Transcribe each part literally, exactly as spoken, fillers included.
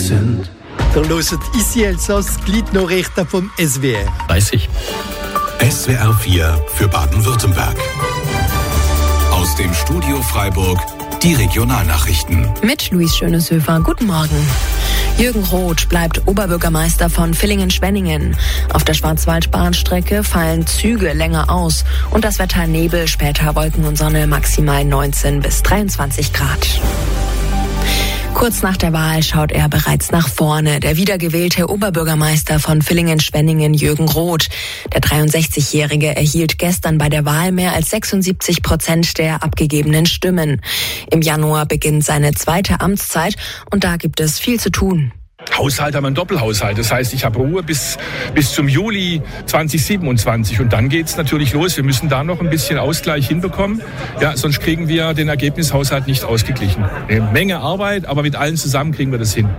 sind. Der hört ici Elsass, Gliednachrichten vom S W R. dreißig. S W R vier für Baden-Württemberg. Aus dem Studio Freiburg die Regionalnachrichten. Mit Luis Schöneshöfer. Guten Morgen. Jürgen Roth bleibt Oberbürgermeister von Villingen-Schwenningen. Auf der Schwarzwaldbahnstrecke fallen Züge länger aus und das Wetter Nebel, später Wolken und Sonne, maximal neunzehn bis dreiundzwanzig Grad. Kurz nach der Wahl schaut er bereits nach vorne. Der wiedergewählte Oberbürgermeister von Villingen-Schwenningen, Jürgen Roth. Der dreiundsechzigjährige erhielt gestern bei der Wahl mehr als sechsundsiebzig Prozent der abgegebenen Stimmen. Im Januar beginnt seine zweite Amtszeit und da gibt es viel zu tun. Haushalt haben wir einen Doppelhaushalt. Das heißt, ich habe Ruhe bis, bis zum Juli zweitausendsiebenundzwanzig. Und dann geht's natürlich los. Wir müssen da noch ein bisschen Ausgleich hinbekommen. Ja, sonst kriegen wir den Ergebnishaushalt nicht ausgeglichen. Eine Menge Arbeit, aber mit allen zusammen kriegen wir das hin.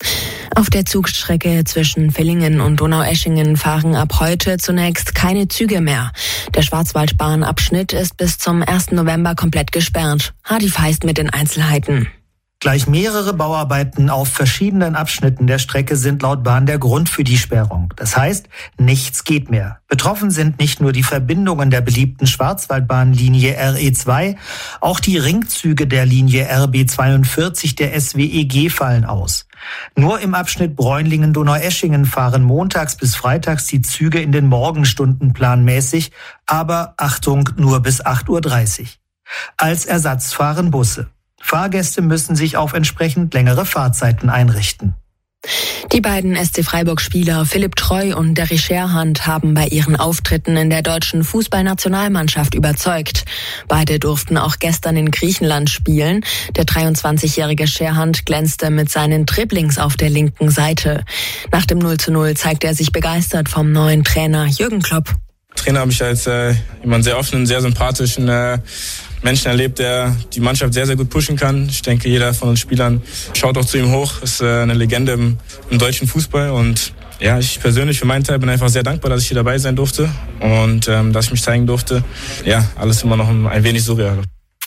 Auf der Zugstrecke zwischen Villingen und Donaueschingen fahren ab heute zunächst keine Züge mehr. Der Schwarzwaldbahnabschnitt ist bis zum ersten November komplett gesperrt. Hardy Feist mit den Einzelheiten. Gleich mehrere Bauarbeiten auf verschiedenen Abschnitten der Strecke sind laut Bahn der Grund für die Sperrung. Das heißt, nichts geht mehr. Betroffen sind nicht nur die Verbindungen der beliebten Schwarzwaldbahnlinie R E zwei, auch die Ringzüge der Linie R B zweiundvierzig der S W E G fallen aus. Nur im Abschnitt Bräunlingen-Donaueschingen fahren montags bis freitags die Züge in den Morgenstunden planmäßig, aber Achtung, nur bis acht Uhr dreißig. Als Ersatz fahren Busse. Fahrgäste müssen sich auf entsprechend längere Fahrzeiten einrichten. Die beiden S C Freiburg-Spieler Philipp Treu und Derry Scherhand haben bei ihren Auftritten in der deutschen Fußballnationalmannschaft überzeugt. Beide durften auch gestern in Griechenland spielen. Der dreiundzwanzigjährige Scherhand glänzte mit seinen Dribblings auf der linken Seite. Nach dem null zu null zeigte er sich begeistert vom neuen Trainer Jürgen Klopp. Der Trainer habe ich als äh, jemand sehr offenen, sehr sympathischen äh, Menschen erlebt, der die Mannschaft sehr, sehr gut pushen kann. Ich denke, jeder von uns Spielern schaut auch zu ihm hoch. Ist äh, eine Legende im, im deutschen Fußball. Und ja, ich persönlich für meinen Teil bin einfach sehr dankbar, dass ich hier dabei sein durfte und ähm, dass ich mich zeigen durfte. Ja, alles immer noch ein wenig surreal.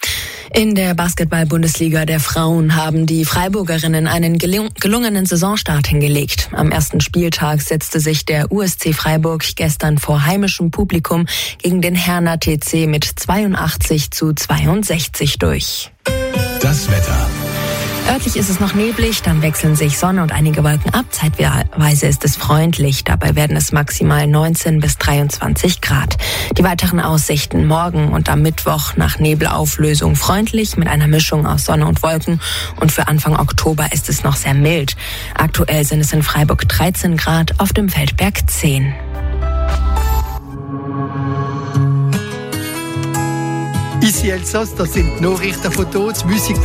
In der Basketball-Bundesliga der Frauen haben die Freiburgerinnen einen gelungenen Saisonstart hingelegt. Am ersten Spieltag setzte sich der U S C Freiburg gestern vor heimischem Publikum gegen den Herner T C mit zweiundachtzig zu zweiundsechzig durch. Das Wetter. Örtlich ist es noch neblig, dann wechseln sich Sonne und einige Wolken ab. Zeitweise ist es freundlich, dabei werden es maximal neunzehn bis dreiundzwanzig Grad. Die weiteren Aussichten: morgen und am Mittwoch nach Nebelauflösung freundlich mit einer Mischung aus Sonne und Wolken. Und für Anfang Oktober ist es noch sehr mild. Aktuell sind es in Freiburg dreizehn Grad, auf dem Feldberg zehn. Ici Elsass, das sind Nachrichten von dort, Musik von